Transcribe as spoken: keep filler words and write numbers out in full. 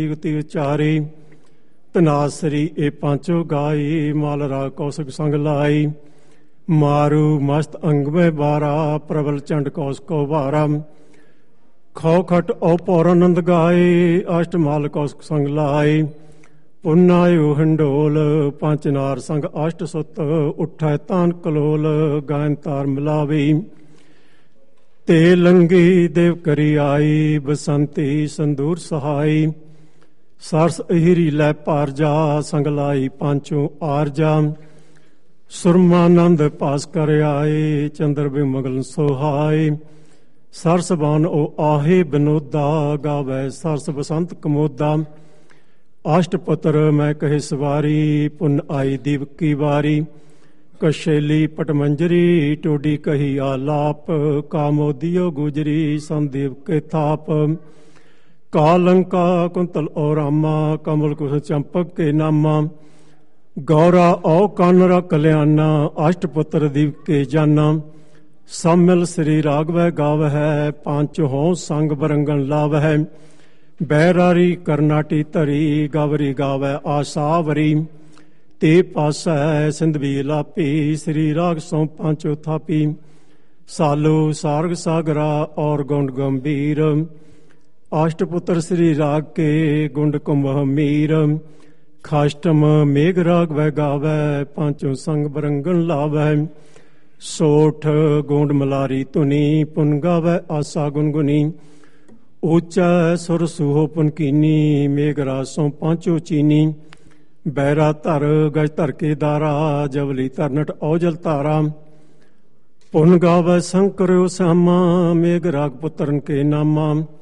ਤੀ ਉਚਾਰੀ ਤਨਾਸਰੀ ਇਹ ਪਾਂਚੋ ਗਾਈ ਮਾਲ ਰਾ ਕੌਸਕ ਸੰਗ ਲਾਈ ਮਾਰੂ ਮਸਤ ਅੰਗ ਮੈਂ ਬਾਰਾ ਪ੍ਰਬਲ ਚੰਡ ਕੌਸ ਕੋ ਭਾਰਾ ਖੋ ਖਟ ਔ ਪੌਰਾਨੰਦ ਗਾਏ ਅਸ਼ਟ ਮਾਲ ਕੌਸਕ ਸੰਗ ਲਾਈ ਪੁਨਾਇਓ ਹੰਡੋਲ ਪੰਜ ਨਾਰ ਸੰਗ ਅਸ਼ਟ ਸੁਤ ਉਠੈ ਤਾਨ ਕਲੋਲ ਗਾਇਨ ਤਾਰ ਮਿਲਾਵੀ ਤੇ ਲੰਗੀ ਦੇਵ ਕਰੀ ਆਈ ਬਸੰਤੀ ਸੰਦੂਰ ਸਹਾਈ ਸਰਸ ਅਹਿਰੀ ਲੈ ਭਾਰਜਾ ਸੰਗ ਲਾਈ ਪਾਂਚੋ ਆਰਜਾ ਸੁਰਮਾਨੰਦ ਪਾਸ ਕਰ ਆਏ ਚੰਦਰ ਬਿਮਗਲ ਸੁਹਾਈ ਸਰਸ ਬਾਨ ਉਹ ਆਹੇ ਬਨੋਦਾ ਗਾਵੈ ਸਰਸ ਬਸੰਤ ਕਮੋਦਾ ਅਸ਼ਟ ਪੁੱਤਰ ਮੈਂ ਕਹੇ ਸਵਾਰੀ ਪੁਨ ਆਈ ਦੀਵ ਕੀ ਵਾਰੀ ਕਸ਼ੇਲੀ ਪਟਮੰਜਰੀ ਟੋਡੀ ਕਹੀ ਆਲਾਪ ਕਾਮੋਦੀਓ ਗੁਜਰੀ ਸੰਦੀਪ ਕੇ ਥਾਪ ਕਾਲੰਕਾ ਕੁੰਤਲ ਔ ਰਾਮਾ ਕਮਲ ਕੁਸ ਚੰਪਕ ਕੇ ਨਾਮਾ ਗੌਰਾ ਔ ਕਾਨਰਾ ਕਲਿਆਣਾ ਅਸ਼ਟ ਪੁੱਤਰ ਦੀਵ ਕੇ ਜਾਨਾ ਸਭ ਸ੍ਰੀ ਰਾਗਵੈ ਗਾਵ ਹੈ ਪੰਚ ਹੋਂ ਸੰਗ ਬਰੰਗਣ ਲਾਵ ਹੈ ਬੈਰਾਰੀ ਕਰਨਾਟੀ ਧਰੀ ਗਾਵਰੀ ਗਾਵੈ ਆਸਾਵਰੀ ਤੇ ਪਾਸੈ ਸਿੰਧਵੀ ਲਾਪੀ ਸ੍ਰੀ ਰਾਗ ਸੋ ਪਾਂਚੋ ਥਾਪੀ ਸਾਲੂ ਸਾਰਗ ਸਾਗਰਾ ਔਰ ਗੁੰਡ ਗੰਭੀਰ ਅਸ਼ਟ ਪੁੱਤਰ ਸ੍ਰੀ ਰਾਗ ਕੇ ਗੁੰਡ ਕੁੰਭ ਮੀਰ ਖਾਸ਼ਟਮ ਮੇਘ ਰਾਗ ਵੈ ਗਾਵੈ ਪਾਂਚੋ ਸੰਗ ਬਰੰਗਣ ਲਾਵੈ ਸੋਠ ਗੋਂਡ ਮਲਾਰੀ ਧੁਨੀ ਪੁਨ ਗਾਵੈ ਆਸਾ ਗੁਨਗੁਨੀ ਉੱਚਾ ਸੁਰ ਸੂਹੋ ਪੁਨਕੀਨੀ ਮੇਘ ਰਾਸੋਂ ਪਾਂਚੋ ਚੀਨੀ ਬੈਰਾ ਧਰ ਗਜ ਧਰ ਕੇ ਦਾਰਾ ਜਵਲੀ ਧਰਨਟ ਔਜਲ ਤਾਰਾ ਪੁਨ ਗਾਵੈ ਸੰਕਰਿਓ ਸਾਮਾ ਮੇਘ ਰਾਗ ਪੁੱਤਰਨ ਕੇ ਨਾਮਾ